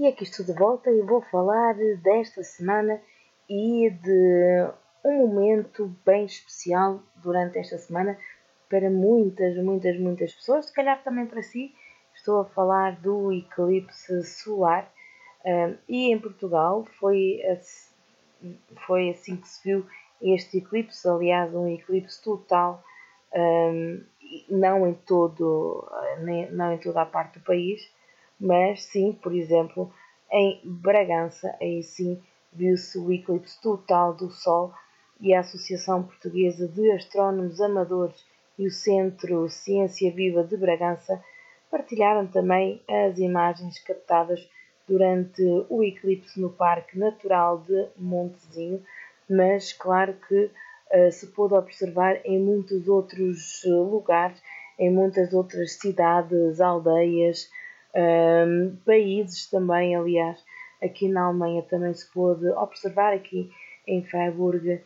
E aqui estou de volta e vou falar desta semana e de um momento bem especial durante esta semana para muitas pessoas, se calhar também para si. Estou a falar do eclipse solar e em Portugal foi assim que se viu este eclipse, aliás um eclipse total, não em não em toda a parte do país, mas sim, por exemplo, em Bragança, aí sim viu-se o eclipse total do Sol, e a Associação Portuguesa de Astrónomos Amadores e o Centro Ciência Viva de Bragança partilharam também as imagens captadas durante o eclipse no Parque Natural de Montezinho, mas claro que se pôde observar em muitos outros lugares, em muitas outras cidades, aldeias, países também. Aliás, aqui na Alemanha também se pôde observar, aqui em Freiburg.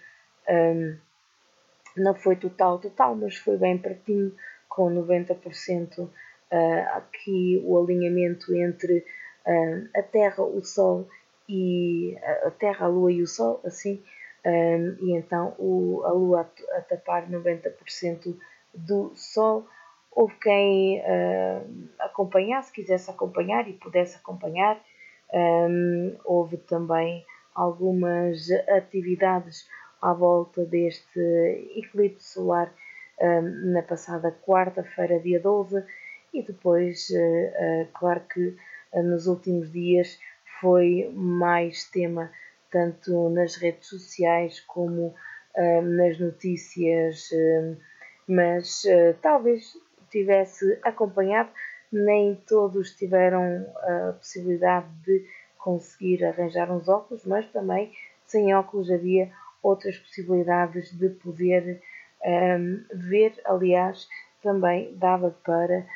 Não foi total, mas foi bem pertinho, com 90% aqui o alinhamento entre a Terra, o Sol e a Terra, a Lua e o Sol, assim, e então a Lua a tapar 90% do Sol. Houve quem acompanhasse, quisesse acompanhar e pudesse acompanhar. Houve também algumas atividades à volta deste eclipse solar na passada quarta-feira, dia 12, e depois, claro que nos últimos dias foi mais tema, tanto nas redes sociais como nas notícias, mas talvez tivesse acompanhado. Nem todos tiveram a possibilidade de conseguir arranjar uns óculos, mas também sem óculos havia outras possibilidades de poder ver. Aliás, também dava para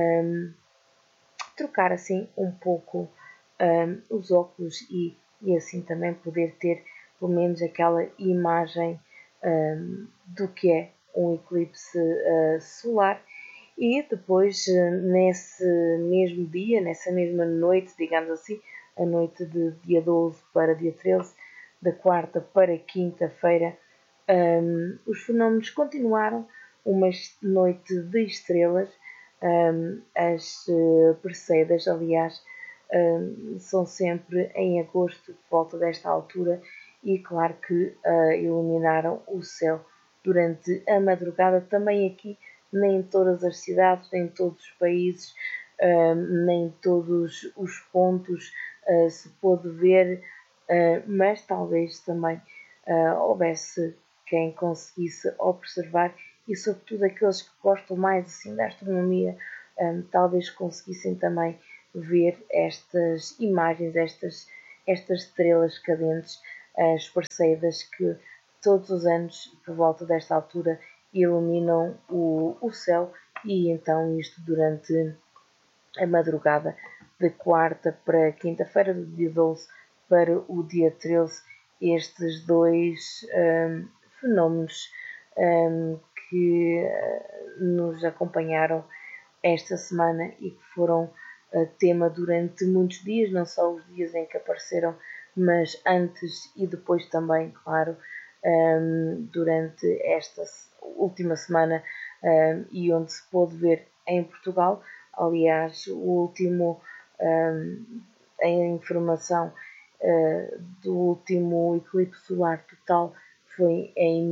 trocar assim um pouco os óculos e assim também poder ter pelo menos aquela imagem do que é um eclipse solar. E depois, nesse mesmo dia, nessa mesma noite, digamos assim, a noite de dia 12 para dia 13, da quarta para quinta-feira, os fenómenos continuaram. Uma noite de estrelas. As Perseidas, aliás, são sempre em agosto, por volta desta altura, e claro que iluminaram o céu durante a madrugada. Também aqui, nem em todas as cidades, nem em todos os países, nem em todos os pontos se pôde ver, mas talvez também houvesse quem conseguisse observar, e sobretudo aqueles que gostam mais assim da astronomia, talvez conseguissem também ver estas imagens, estas estrelas cadentes, as Perseidas, que todos os anos, por volta desta altura, iluminam o céu. E então isto durante a madrugada de quarta para quinta-feira, do dia 12 para o dia 13, estes dois fenómenos que nos acompanharam esta semana e que foram tema durante muitos dias, não só os dias em que apareceram, mas antes e depois também, claro, durante esta última semana, e onde se pôde ver em Portugal. Aliás, o último, a informação do último eclipse solar total foi em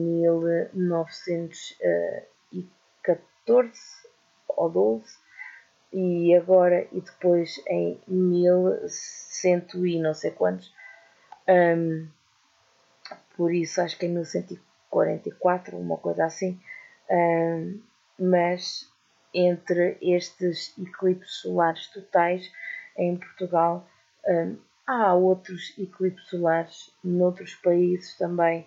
1914 ou 12, e agora e depois em 1100 e não sei quantos, por isso acho que em 1144, uma coisa assim, mas entre estes eclipses solares totais em Portugal, há outros eclipses solares noutros países também,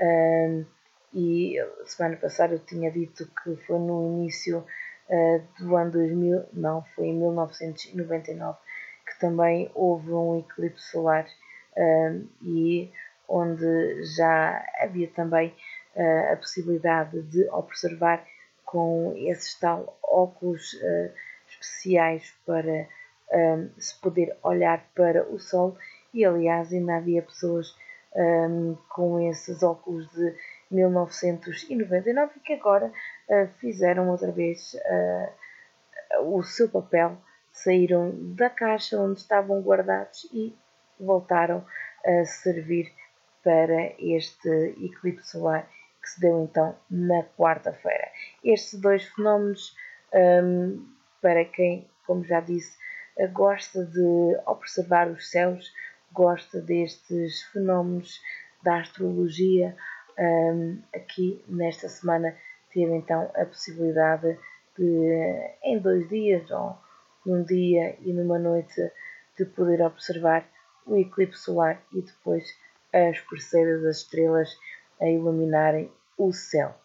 e semana passada eu tinha dito que foi no início do ano 2000, não, foi em 1999, que também houve um eclipse solar, e onde já havia também a possibilidade de observar com esses tal óculos especiais para se poder olhar para o Sol, e aliás ainda havia pessoas com esses óculos de 1999 que agora fizeram outra vez o seu papel, saíram da caixa onde estavam guardados e voltaram a servir para este eclipse solar que se deu então na quarta-feira. Estes dois fenómenos, para quem, como já disse, gosta de observar os céus, gosta destes fenómenos da astrologia, aqui nesta semana teve então a possibilidade de, em 2 dias ou num dia e numa noite, de poder observar o eclipse solar e depois as parceiras das estrelas a iluminarem o céu.